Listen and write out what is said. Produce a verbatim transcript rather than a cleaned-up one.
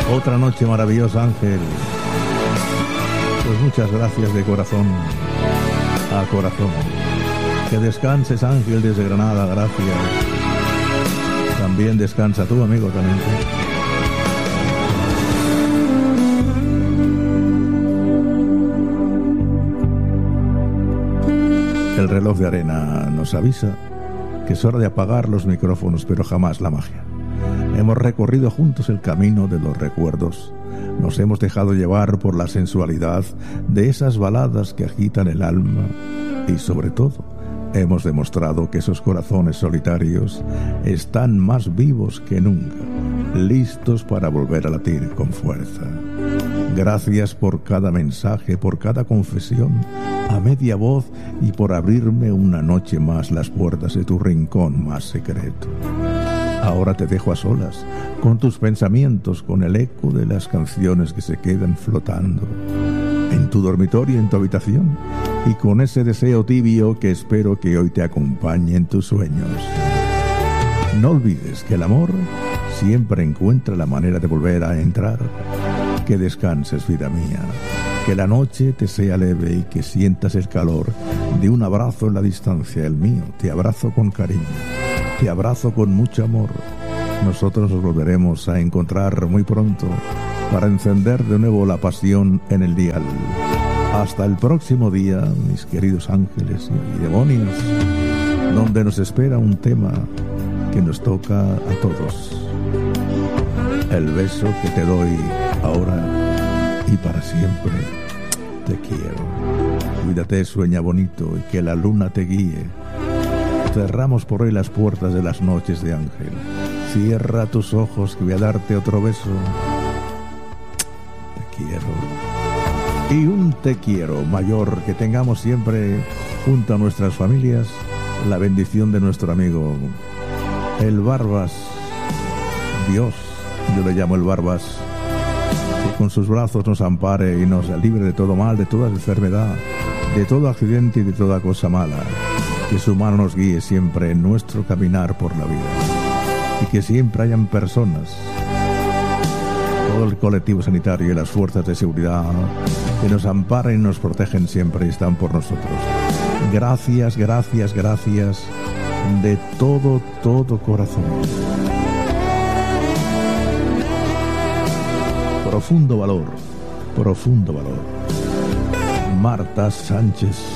Otra noche maravillosa, Ángel. Pues muchas gracias de corazón a corazón. Que descanses, Ángel, desde Granada, gracias. También descansa tu amigo también. El reloj de arena nos avisa que es hora de apagar los micrófonos, pero jamás la magia. Hemos recorrido juntos el camino de los recuerdos. Nos hemos dejado llevar por la sensualidad de esas baladas que agitan el alma. Y sobre todo, hemos demostrado que esos corazones solitarios están más vivos que nunca, listos para volver a latir con fuerza. Gracias por cada mensaje, por cada confesión, a media voz y por abrirme una noche más las puertas de tu rincón más secreto. Ahora te dejo a solas, con tus pensamientos, con el eco de las canciones que se quedan flotando en tu dormitorio, en tu habitación, y con ese deseo tibio que espero que hoy te acompañe en tus sueños. No olvides que el amor siempre encuentra la manera de volver a entrar. Que descanses, vida mía, que la noche te sea leve y que sientas el calor de un abrazo en la distancia. El mío, te abrazo con cariño, te abrazo con mucho amor. Nosotros nos volveremos a encontrar muy pronto para encender de nuevo la pasión en el dial. Hasta el próximo día, mis queridos ángeles y demonios, donde nos espera un tema que nos toca a todos. El beso que te doy ahora y para siempre. Te quiero. Cuídate, sueña bonito y que la luna te guíe. Cerramos por hoy las puertas de las noches de Ángel. Cierra tus ojos que voy a darte otro beso. Te quiero. Y un te quiero mayor, que tengamos siempre junto a nuestras familias la bendición de nuestro amigo el Barbas. Dios, yo le llamo el Barbas, que con sus brazos nos ampare y nos libre de todo mal, de toda enfermedad, de todo accidente y de toda cosa mala. Que su mano nos guíe siempre en nuestro caminar por la vida. Y que siempre hayan personas, todo el colectivo sanitario y las fuerzas de seguridad, que nos amparen y nos protegen siempre y están por nosotros. Gracias, gracias, gracias, de todo, todo corazón. Profundo valor, profundo valor. Marta Sánchez.